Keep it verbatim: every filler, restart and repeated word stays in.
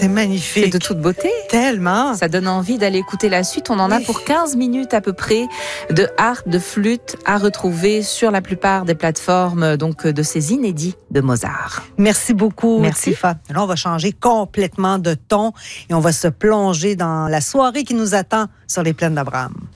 C'est magnifique. C'est de toute beauté. Tellement. Ça donne envie d'aller écouter la suite. On en a Oui. pour quinze minutes à peu près de harpe, de flûte à retrouver sur la plupart des plateformes donc de ces inédits de Mozart. Merci beaucoup, Merci. Tifa. Là, on va changer complètement de ton et on va se plonger dans la soirée qui nous attend sur les plaines d'Abraham.